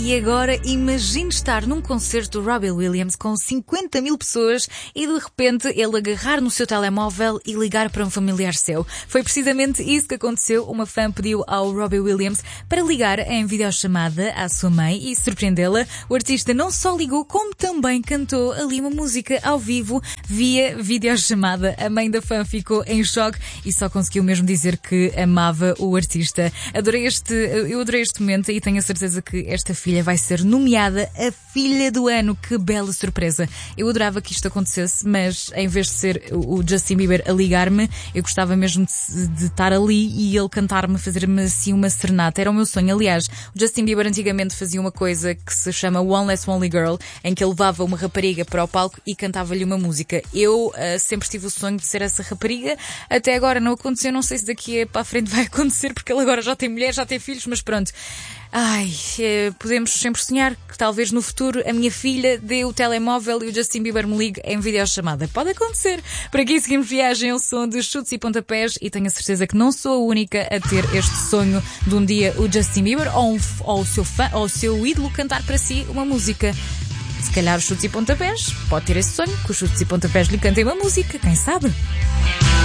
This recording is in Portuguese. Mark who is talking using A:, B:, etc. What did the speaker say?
A: E agora imagine estar num concerto do Robbie Williams com 50 mil pessoas e de repente ele agarrar no seu telemóvel e ligar para um familiar seu. Foi precisamente isso que aconteceu. Uma fã pediu ao Robbie Williams para ligar em videochamada à sua mãe e surpreendê-la. O artista não só ligou como também cantou ali uma música ao vivo via videochamada. A mãe da fã ficou em choque e só conseguiu mesmo dizer que amava o artista. Eu adorei este momento e tenho a certeza que esta filha vai ser nomeada a filha do ano. Que bela surpresa. Eu adorava que isto acontecesse, mas em vez de ser o Justin Bieber a ligar-me, eu gostava mesmo de estar ali e ele cantar-me, fazer-me assim uma serenata. Era o meu sonho. Aliás, o Justin Bieber antigamente fazia uma coisa que se chama One Less Lonely Girl, em que ele levava uma rapariga para o palco e cantava-lhe uma música. Eu sempre tive o sonho de ser essa rapariga. Até agora não aconteceu. Não sei se daqui para a frente vai acontecer, porque ele agora já tem mulher, já tem filhos, mas pronto. Podemos sempre sonhar que talvez no futuro a minha filha dê o telemóvel e o Justin Bieber me ligue em videochamada. Pode acontecer. Por aqui seguimos viagem ao som de chutes e pontapés e tenho a certeza que não sou a única a ter este sonho de um dia o Justin Bieber ou o seu fã ou o seu ídolo cantar para si uma música. Se calhar os chutes e pontapés pode ter esse sonho, que os chutes e pontapés lhe cantem uma música, quem sabe?